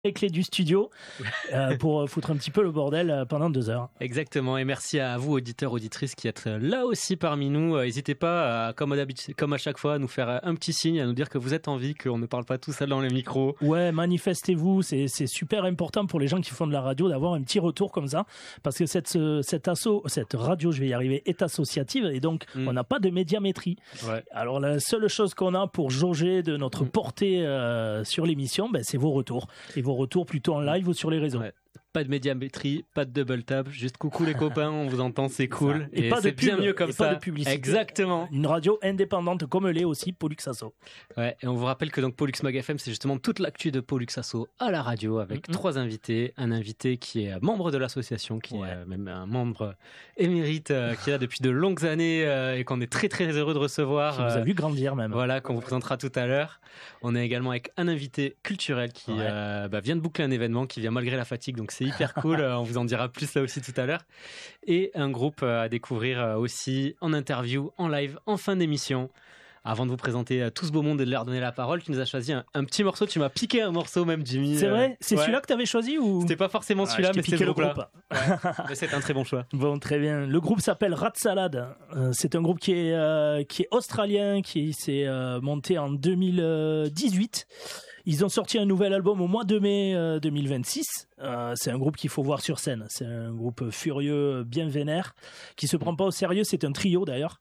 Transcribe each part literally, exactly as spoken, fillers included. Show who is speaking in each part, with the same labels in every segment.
Speaker 1: les clés du studio euh, pour foutre un petit peu le bordel pendant deux heures.
Speaker 2: Exactement, et merci à vous auditeurs, auditrices qui êtes là aussi parmi nous. N'hésitez pas, à, comme, à comme à chaque fois, à nous faire un petit signe, à nous dire que vous êtes en vie, qu'on ne parle pas tout seul dans les micros.
Speaker 1: Ouais, manifestez-vous, c'est, c'est super important pour les gens qui font de la radio d'avoir un petit retour comme ça, parce que cette, cette, asso, cette radio, je vais y arriver, est associative et donc mm. on n'a pas de médiamétrie. Ouais. Alors la seule chose qu'on a pour jauger de notre mm. portée euh, sur l'émission, ben, c'est vos retours. Et vos retours plutôt en live ou sur les réseaux. Ouais.
Speaker 2: Pas de médiamétrie, pas de double tap, juste coucou les copains, on vous entend, c'est cool.
Speaker 1: Et, et pas
Speaker 2: c'est
Speaker 1: de pub,
Speaker 2: bien mieux comme
Speaker 1: et
Speaker 2: ça.
Speaker 1: Pas de publicité.
Speaker 2: Exactement.
Speaker 1: Une radio indépendante comme l'est aussi Pollux Asso.
Speaker 2: Ouais, et on vous rappelle que donc Pollux Mag F M, c'est justement toute l'actu de Pollux Asso à la radio avec mm-hmm. trois invités. Un invité qui est membre de l'association, qui ouais. est même un membre émérite, euh, qui est là depuis de longues années euh, et qu'on est très très heureux de recevoir.
Speaker 1: Qui vous a vu grandir même.
Speaker 2: Voilà, qu'on vous présentera tout à l'heure. On est également avec un invité culturel qui ouais. euh, bah, vient de boucler un événement, qui vient malgré la fatigue, donc c'est hyper cool. On vous en dira plus là aussi tout à l'heure. Et un groupe à découvrir aussi en interview, en live, en fin d'émission. Avant de vous présenter tout ce beau monde et de leur donner la parole, tu nous as choisi un, un petit morceau. Tu m'as piqué un morceau même, Jimmy.
Speaker 1: C'est vrai ? C'est
Speaker 2: ouais.
Speaker 1: celui-là que tu avais choisi ou...
Speaker 2: C'était pas forcément celui-là,
Speaker 1: ah,
Speaker 2: mais c'était
Speaker 1: le
Speaker 2: groupe.
Speaker 1: groupe.
Speaker 2: Ouais. C'est un très bon choix.
Speaker 1: Bon, très bien. Le groupe s'appelle Rat Salad. Euh, c'est un groupe qui est, euh, qui est australien, qui s'est euh, monté en deux mille dix-huit. Ils ont sorti un nouvel album au mois de mai euh, deux mille vingt-six. Euh, c'est un groupe qu'il faut voir sur scène. C'est un groupe furieux, bien vénère, qui se prend pas au sérieux. C'est un trio d'ailleurs.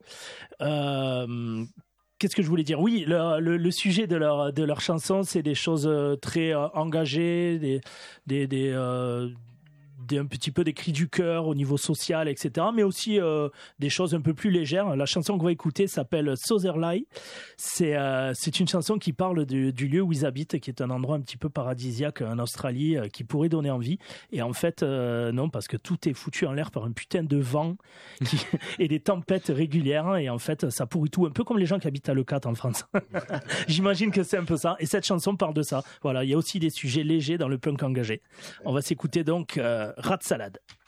Speaker 1: Euh, Qu'est-ce que je voulais dire ? Oui, le, le, le sujet de leur de leur chanson, c'est des choses très euh, engagées, des des des euh, Des, un petit peu des cris du cœur au niveau social, et cetera. Mais aussi euh, des choses un peu plus légères. La chanson qu'on va écouter s'appelle Sotherlie. C'est, euh, c'est une chanson qui parle du, du lieu où ils habitent, qui est un endroit un petit peu paradisiaque en Australie, euh, qui pourrait donner envie. Et en fait, euh, non, parce que tout est foutu en l'air par un putain de vent qui, et des tempêtes régulières. Et en fait, ça pourrit tout, un peu comme les gens qui habitent à Leucate en France. J'imagine que c'est un peu ça. Et cette chanson parle de ça. Voilà, il y a aussi des sujets légers dans le punk engagé. On va s'écouter donc... Euh, Rat Salad.